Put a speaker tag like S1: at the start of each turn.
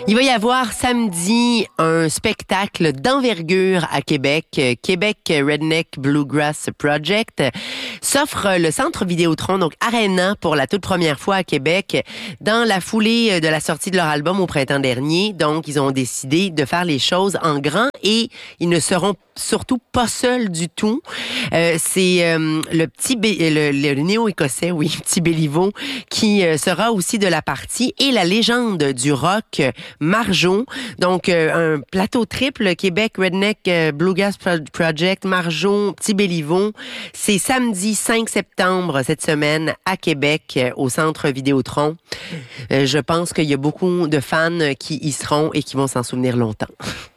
S1: Il va y avoir samedi un spectacle d'envergure à Québec. Québec Redneck Bluegrass Project s'offre le Centre Vidéotron, donc Arena, pour la toute première fois à Québec, dans la foulée de la sortie de leur album au printemps dernier. Donc, ils ont décidé de faire les choses en grand et ils ne seront surtout pas seuls du tout. C'est le néo-écossais, oui, Petit Béliveau, qui sera aussi de la partie, et la légende du rock, Marjo. Donc, un plateau triple, Québec Redneck Bluegrass Project, Marjo, Petit Béliveau. C'est samedi 5 septembre cette semaine à Québec, au Centre Vidéotron. Je pense qu'il y a beaucoup de fans qui y seront et qui vont s'en souvenir longtemps.